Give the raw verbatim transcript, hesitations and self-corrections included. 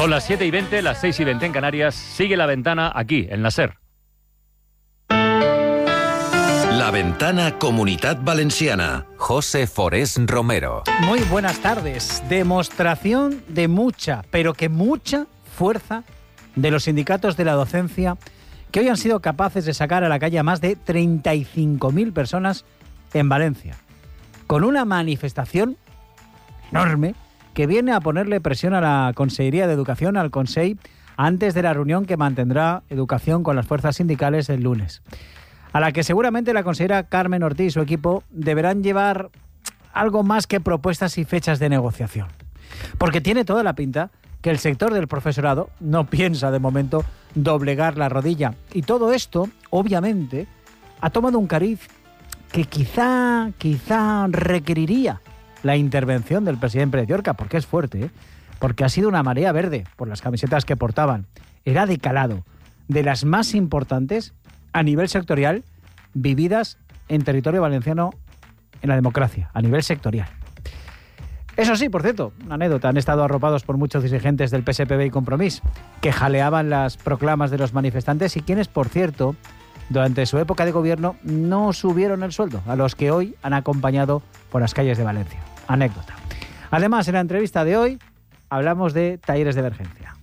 Son las siete y veinte, las seis y veinte en Canarias. Sigue La Ventana aquí, en la SER. La Ventana Comunitat Valenciana. José Forés Romero. Muy buenas tardes. Demostración de mucha, pero que mucha fuerza de los sindicatos de la docencia, que hoy han sido capaces de sacar a la calle a más de treinta y cinco mil personas en Valencia, con una manifestación enorme que viene a ponerle presión a la Consellería de Educación, al Consell, antes de la reunión que mantendrá Educación con las fuerzas sindicales el lunes, a la que seguramente la consejera Carmen Ortiz y su equipo deberán llevar algo más que propuestas y fechas de negociación. Porque tiene toda la pinta que el sector del profesorado no piensa de momento doblegar la rodilla. Y todo esto, obviamente, ha tomado un cariz que quizá, quizá requeriría la intervención del presidente Pérez Llorca, porque es fuerte, ¿eh? Porque ha sido una marea verde por las camisetas que portaban. Era de calado, de las más importantes a nivel sectorial vividas en territorio valenciano en la democracia, a nivel sectorial. Eso sí, por cierto, una anécdota, han estado arropados por muchos dirigentes del P S P B y Compromís, que jaleaban las proclamas de los manifestantes y quienes, por cierto, durante su época de gobierno no subieron el sueldo a los que hoy han acompañado por las calles de Valencia. Anécdota. Además, en la entrevista de hoy hablamos de talleres de emergencia.